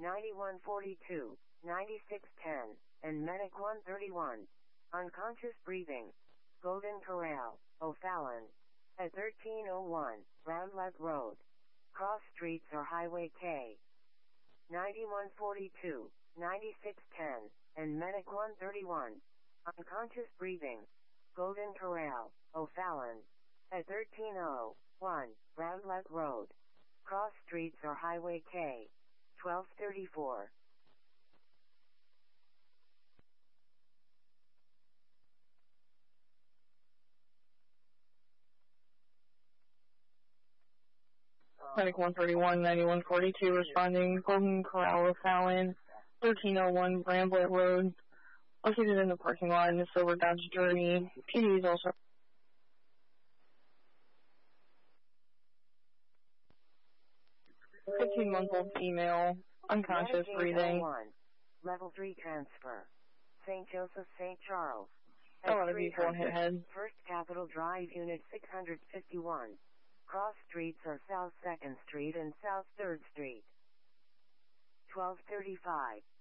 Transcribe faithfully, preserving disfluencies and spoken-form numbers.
ninety-one forty-two, ninety-six ten, and Medic one thirty-one. Unconscious breathing. Golden Corral, O'Fallon. At thirteen oh one, Round Leg Road. Cross streets or Highway K. ninety-one forty-two, ninety-six ten, and Medic one thirty-one. Unconscious breathing. Golden Corral, O'Fallon. At thirteen oh one, Round Leg Road. Cross streets or Highway K. twelve thirty-four. Medic one thirty-one, ninety-one forty-two responding, Golden Corral, O'Fallon, thirteen oh one Bramblett Road, located in the parking lot in the Silver Dodge Journey. P D is also fifteen-month-old female, unconscious, breathing. Level three transfer. Saint Joseph, Saint Charles. A lot of people hit head. First Capitol Drive, Unit six fifty-one. Cross streets are South second Street and South third Street. twelve thirty-five.